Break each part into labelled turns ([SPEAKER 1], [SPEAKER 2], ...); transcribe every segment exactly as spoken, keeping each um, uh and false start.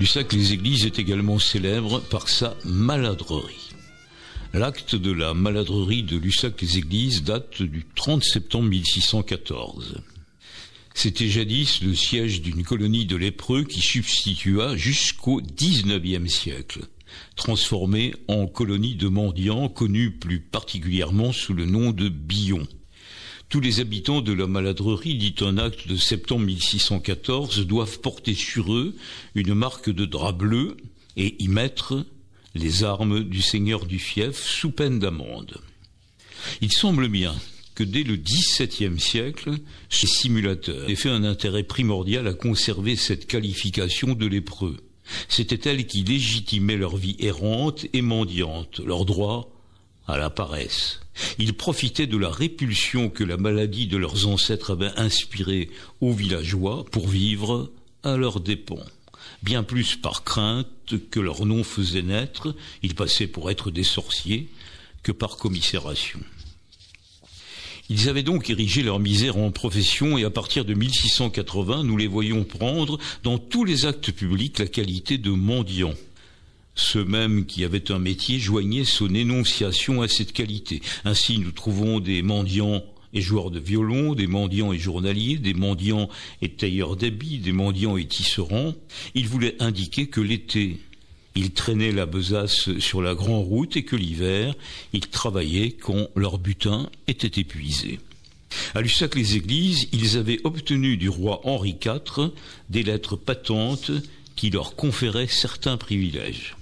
[SPEAKER 1] Lussac-les-Églises est également célèbre par sa maladrerie. L'acte de la maladrerie de Lussac-les-Églises date du trente septembre mille six cent quatorze. C'était jadis le siège d'une colonie de lépreux qui substitua jusqu'au dix-neuvième siècle, transformée en colonie de mendiants connue plus particulièrement sous le nom de Billons. Tous les habitants de la maladrerie, dit un acte de septembre mille six cent quatorze, doivent porter sur eux une marque de drap bleu et y mettre les armes du seigneur du fief sous peine d'amende. Il semble bien que dès le dix-septième siècle, ces simulateurs aient fait un intérêt primordial à conserver cette qualification de lépreux. C'était elle qui légitimait leur vie errante et mendiante, leur droit à la paresse. Ils profitaient de la répulsion que la maladie de leurs ancêtres avait inspirée aux villageois pour vivre à leurs dépens. Bien plus par crainte que leur nom faisait naître, ils passaient pour être des sorciers, que par commisération. Ils avaient donc érigé leur misère en profession et à partir de mille six cent quatre-vingts, nous les voyons prendre dans tous les actes publics la qualité de mendiants. Ceux mêmes qui avaient un métier joignaient son énonciation à cette qualité. Ainsi, nous trouvons des mendiants et joueurs de violon, des mendiants et journaliers, des mendiants et tailleurs d'habits, des mendiants et tisserands. Ils voulaient indiquer que l'été, ils traînaient la besace sur la grande route et que l'hiver, ils travaillaient quand leur butin était épuisé. À Lussac-les-Églises, ils avaient obtenu du roi Henri quatre des lettres patentes qui leur conféraient certains privilèges.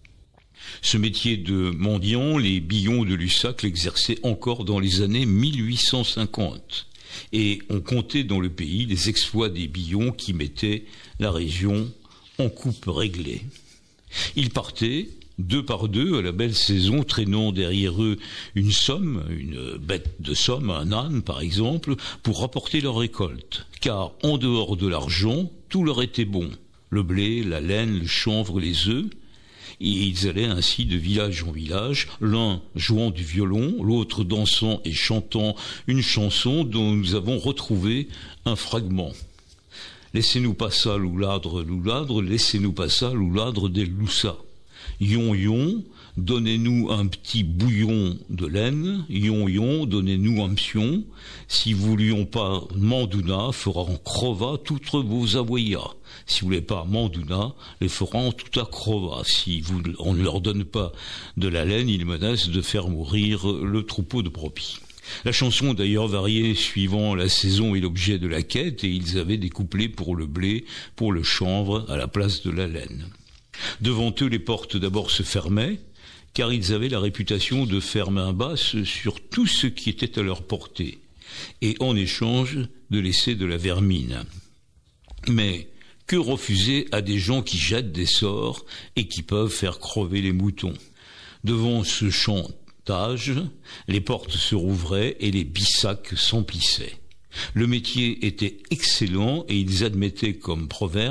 [SPEAKER 1] Ce métier de mendiant, les Billons de Lussac l'exerçaient encore dans les années mille huit cent cinquante. Et on comptait dans le pays les exploits des Billons qui mettaient la région en coupe réglée. Ils partaient, deux par deux, à la belle saison, traînant derrière eux une somme, une bête de somme, un âne par exemple, pour rapporter leur récolte. Car en dehors de l'argent, tout leur était bon. Le blé, la laine, le chanvre, les œufs. Et ils allaient ainsi de village en village, l'un jouant du violon, l'autre dansant et chantant une chanson dont nous avons retrouvé un fragment. Laissez-nous pas ça, louladre, louladre, laissez-nous pas ça, louladre des loussas. Yon, yon, donnez-nous un petit bouillon de laine, yon, yon, donnez-nous un psion. Si vous voulions pas mandouna, fera en crova toutes vos avoyas. Si vous voulez pas mandouna, les fera en tout à crova. Si vous, on ne leur donne pas de la laine, ils menacent de faire mourir le troupeau de brebis. La chanson d'ailleurs variait suivant la saison et l'objet de la quête, et ils avaient des couplets pour le blé, pour le chanvre, à la place de la laine. Devant eux, les portes d'abord se fermaient, car ils avaient la réputation de faire main basse sur tout ce qui était à leur portée, et en échange de laisser de la vermine. Mais que refuser à des gens qui jettent des sorts et qui peuvent faire crever les moutons? Devant ce chantage, les portes se rouvraient et les bissacs s'emplissaient. Le métier était excellent et ils admettaient comme proverbe